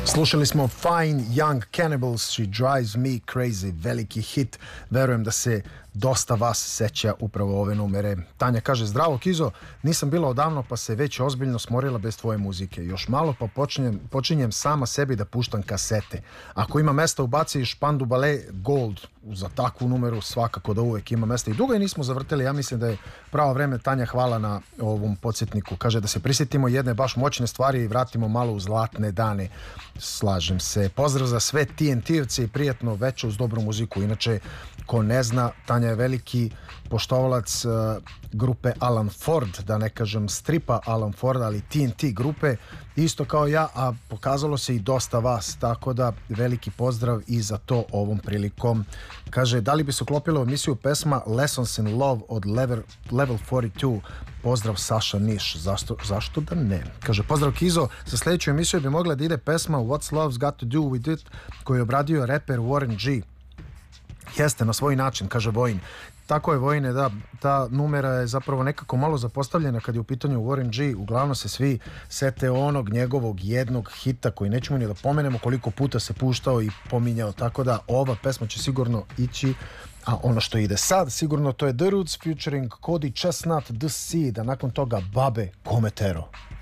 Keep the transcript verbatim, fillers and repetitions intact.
Slušali smo Fine Young Cannibals, She Drives Me Crazy, veliki hit. Verujem da se dosta vas seća upravo ove numere. Tanja kaže: zdravo Kizo, nisam bila odavno pa se već ozbiljno smorila bez tvoje muzike. Još malo pa počinjem, počinjem sama sebi da puštam kasete. Ako ima mesta ubaci Špandu Bale Gold. Za takvu numeru svakako da uvek ima mesta. I dugo je nismo zavrteli, ja mislim da je pravo vreme. Tanja, hvala na ovom podsjetniku. Kaže da se prisjetimo jedne baš moćne stvari i vratimo malo u zlatne dane. Slažem se. Pozdrav za sve T N T-evce i prijatno veče uz dobru muziku. Inače, ko ne zna, Tanja je veliki poštovalac uh, grupe Alan Ford, da ne kažem stripa Alan Ford, ali T N T grupe, isto kao ja, a pokazalo se i dosta vas, tako da veliki pozdrav i za to ovom prilikom. Kaže, da li bi se uklopilo u emisiju pesma Lessons in Love od Level, Level četrdeset dva? Pozdrav Saša Niš. Zašto, zašto da ne? Kaže, pozdrav Kizo, za sljedeću emisiju bi mogla da ide pesma What's Love's Got to Do With It, koju je obradio reper Warren G. Jeste, na svoj način, kaže Vojin. Tako je, Vojine, da, ta numera je zapravo nekako malo zapostavljena kad je u pitanju Warren G. Uglavnom se svi sete onog njegovog jednog hita koji nećemo ni da pomenemo koliko puta se puštao i pominjao, tako da ova pesma će sigurno ići. A ono što ide sad, sigurno to je The Roots featuring Cody Chestnut, The Seed, a nakon toga Babe Cometero.